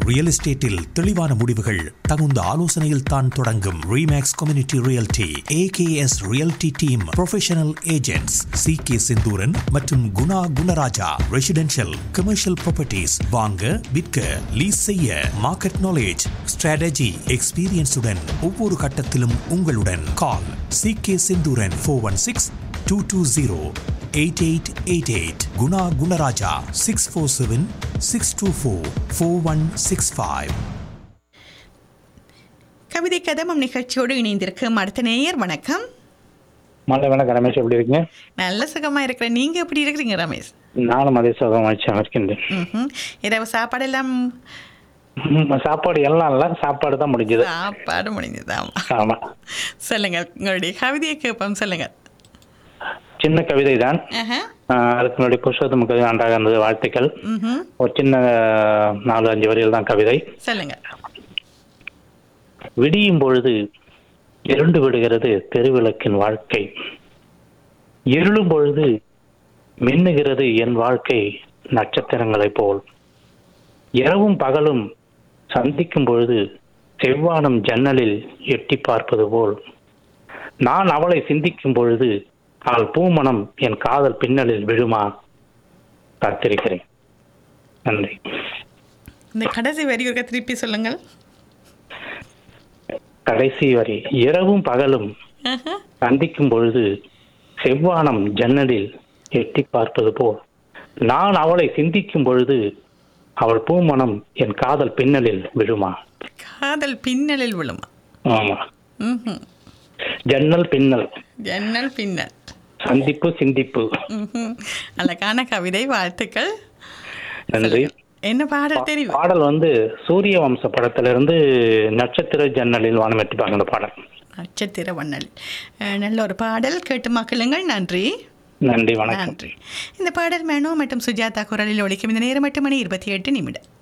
Real எஸ்டேட்டில் தெளிவான முடிவுகள் தகுந்த ஆலோசனையில் தான் தொடங்கும். Remakes community realty AKS realty team professional agents சி.கே. Senthuran மற்றும் Guna Gunaraja. Residential commercial properties வாங்க விற்க லீஸ் செய்ய மார்க்கெட் நாலேஜ் ஸ்ட்ராட்டஜி எக்ஸ்பீரியன்ஸுடன் ஒவ்வொரு கட்டத்திலும் உங்களுடன். கால் சி.கே. செந்தூரன் 416-220-8888. குணா குணராஜா 647-624-4165. கவிதை கதமம் நிகழ்ச்சியோடு இணைந்திருக்கும் அடுத்த நேயர். வணக்கம். மாலை வணக்கம் ரமேஷ், எப்படி இருக்கீங்க? நல்ல சுகமா இருக்கிறேன். நீங்க எப்படி இருக்கிறீங்க ரமேஷ்? நானும் அதே சுகமாச்சு இருக்கின்றேன். இரவு சாப்பாடு எல்லாம்? சாப்பாடு எல்லாம் இல்லை, சாப்பாடு தான் முடிஞ்சது. சாப்பாடு முடிஞ்சதா? ஆமா. சொல்லுங்க, உங்களுடைய கவிதையை கேட்போம். சொல்லுங்க. சின்ன கவிதை தான். அதுக்கு முன்னாடி புருஷோத்தம கவிதை நன்றாக இருந்தது, வாழ்த்துக்கள். ஒரு சின்ன 4-5 வரிகள் தான் கவிதை. சொல்லுங்க. விடியும் பொழுது இருண்டு விடுகிறது தெருவிளக்கின் வாழ்க்கை. இருளும் பொழுது மின்னுகிறது என் வாழ்க்கை நட்சத்திரங்களைப் போல். இரவும் பகலும் சந்திக்கும் பொழுது செவ்வானம் ஜன்னலில் எட்டி பார்ப்பது போல். நான் அவளை சிந்திக்கும் பொழுது அவள் பூமணம் என் காதல் பின்னலில் விழுமா? காத்திருக்கிறேன். நன்றி. இந்த கடைசி வரி ஒரு திருப்பி சொல்லுங்கள். கடைசி வரி. இரவும் பகலும் சந்திக்கும் பொழுது செவ்வானம் ஜன்னலில் எட்டி பார்ப்பது போல். நான் அவளை சிந்திக்கும் பொழுது அவள் பூமணம் என் காதல் பின்னலில் விழுமா? காதல் பின்னலில் விழுமா? ஆமா. ஜன்னல் பின்னல். ஜன்னல் பின்னல். சந்திப்பு சிந்திப்பு. அழகான கவிதை, வாழ்த்துக்கள். நன்றி. என்ன பாடல் தெரியும்? பாடல் சூரிய வம்ச படத்திலிருந்து நட்சத்திர ஜன்னலில் வானம் எட்டி பார்க்கிற பாடல். நட்சத்திர வண்ணல். நல்ல ஒரு பாடல், கேட்டு மக்களுங்கள். நன்றி. நன்றி, வணக்கம். நன்றி. இந்த பாடல் மேனோ மற்றும் சுஜாதா குரலில் ஒலிக்கும். இந்த நேரம் 8 மணி 28 நிமிடம்.